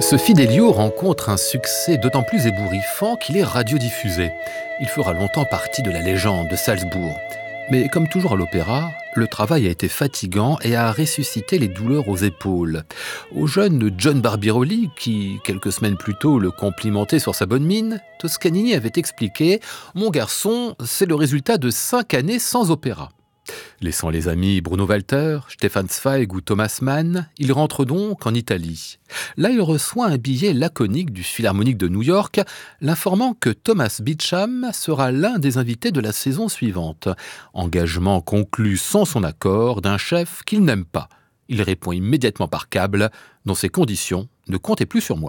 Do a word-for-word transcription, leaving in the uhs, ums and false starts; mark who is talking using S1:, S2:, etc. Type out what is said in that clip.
S1: Ce Fidelio rencontre un succès d'autant plus ébouriffant qu'il est radiodiffusé. Il fera longtemps partie de la légende de Salzbourg. Mais comme toujours à l'opéra, le travail a été fatigant et a ressuscité les douleurs aux épaules. Au jeune John Barbirolli, qui, quelques semaines plus tôt, le complimentait sur sa bonne mine, Toscanini avait expliqué « Mon garçon, c'est le résultat de cinq années sans opéra ». Laissant les amis Bruno Walter, Stefan Zweig ou Thomas Mann, il rentre donc en Italie. Là, il reçoit un billet laconique du Philharmonique de New York, l'informant que Thomas Beecham sera l'un des invités de la saison suivante. Engagement conclu sans son accord d'un chef qu'il n'aime pas. Il répond immédiatement par câble « Dans ces conditions, ne comptez plus sur moi ».